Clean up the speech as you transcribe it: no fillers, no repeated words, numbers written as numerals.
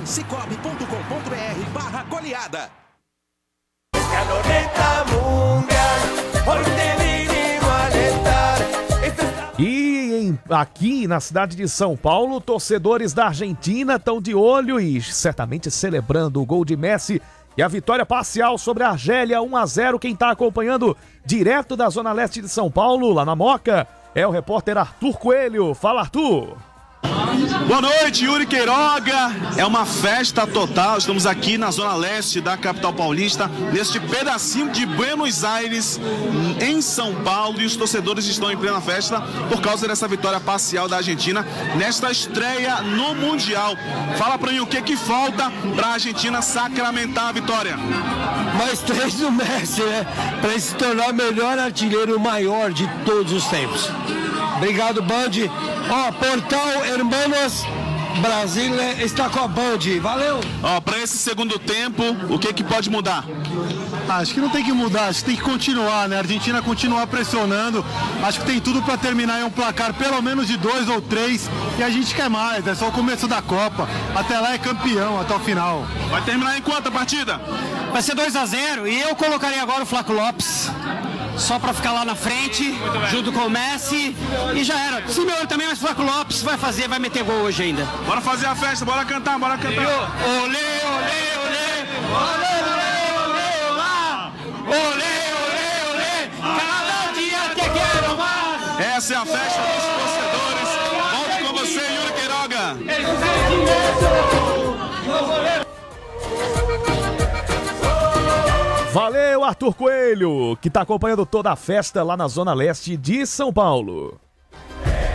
em cicobi.com.br/goleada. E aqui na cidade de São Paulo, torcedores da Argentina estão de olho e certamente celebrando o gol de Messi e a vitória parcial sobre a Argélia 1-0. Quem está acompanhando direto da Zona Leste de São Paulo, lá na Moca, é o repórter Arthur Coelho. Fala, Arthur! Boa noite, Yuri Queiroga. É uma festa total. Estamos aqui na zona leste da capital paulista, neste pedacinho de Buenos Aires, em São Paulo, e os torcedores estão em plena festa por causa dessa vitória parcial da Argentina nesta estreia no Mundial. Fala pra mim o que falta pra Argentina sacramentar a vitória. Mais 3 do Messi, né? Pra ele se tornar o melhor artilheiro maior de todos os tempos. Obrigado, Band. Portal Hermanos Brasil está com a Band. Valeu! Para esse segundo tempo, o que pode mudar? Acho que não tem que mudar, acho que tem que continuar, né? A Argentina continuar pressionando. Acho que tem tudo para terminar em um placar pelo menos de 2 ou 3. E a gente quer mais, é só o começo da Copa. Até lá é campeão, até o final. Vai terminar em quanto a partida? Vai ser 2-0 e eu colocaria agora o Flaco Lopes. Só pra ficar lá na frente, junto com o Messi, e já era. Simeone também, mas o Flaco Lopes vai meter gol hoje ainda. Bora fazer a festa, bora cantar, bora cantar. Olê, olê, olê, olê, olê, olá. Olê, olê, olê, cada dia te quero mais. Essa é a festa dos torcedores. Volto com você, Yuri Queiroga. Valeu, Arthur Coelho, que está acompanhando toda a festa lá na Zona Leste de São Paulo.